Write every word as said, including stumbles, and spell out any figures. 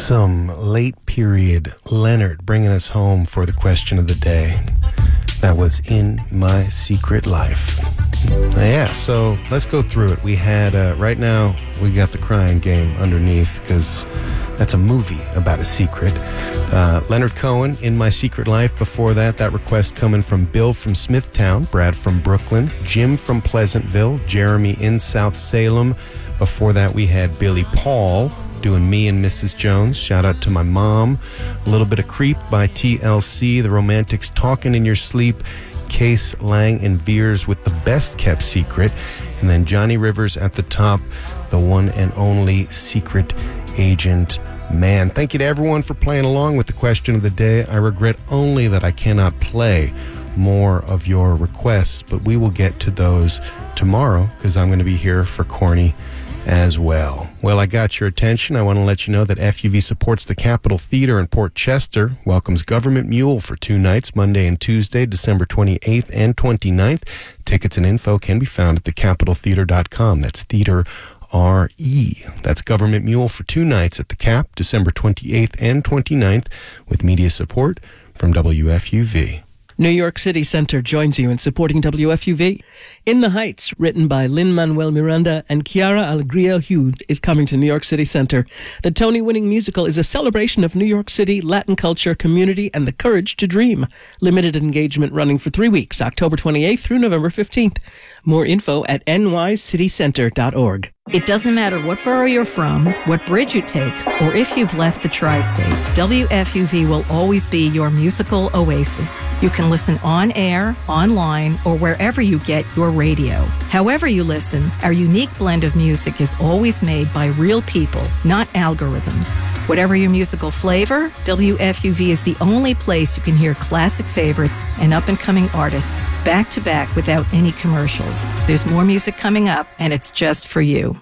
Some late period Leonard bringing us home for the question of the day. That was In My Secret Life. Yeah, so let's go through it. We had, uh, right now, we got the Crying Game underneath because that's a movie about a secret. Uh, Leonard Cohen, In My Secret Life. Before that, that request coming from Bill from Smithtown, Brad from Brooklyn, Jim from Pleasantville, Jeremy in South Salem. Before that, we had Billy Paul doing Me and Missus Jones. Shout out to my mom. A little bit of Creep by T L C. The Romantics, Talking in Your Sleep. Case, Lang, and Veers with The Best Kept Secret. And then Johnny Rivers at the top, the one and only Secret Agent Man. Thank you to everyone for playing along with the question of the day. I regret only that I cannot play more of your requests, but we will get to those tomorrow because I'm going to be here for Corny as well. Well, I got your attention. I want to let you know that F U V supports the Capitol Theater in Port Chester, welcomes Government Mule for two nights, Monday and Tuesday, December twenty-eighth and twenty-ninth. Tickets and info can be found at the capitol theater dot com. That's theater R E. That's Government Mule for two nights at the Cap, December twenty-eighth and twenty-ninth, with media support from W F U V. New York City Center joins you in supporting W F U V. In the Heights, written by Lin-Manuel Miranda and Chiara Alegria Hughes, is coming to New York City Center. The Tony-winning musical is a celebration of New York City, Latin culture, community, and the courage to dream. Limited engagement running for three weeks, October twenty-eighth through November fifteenth. More info at n y city center dot org. It doesn't matter what borough you're from, what bridge you take, or if you've left the tri-state, W F U V will always be your musical oasis. You can listen on air, online, or wherever you get your radio. However you listen, our unique blend of music is always made by real people, not algorithms. Whatever your musical flavor, W F U V is the only place you can hear classic favorites and up-and-coming artists back to back without any commercials. There's more music coming up, and it's just for you.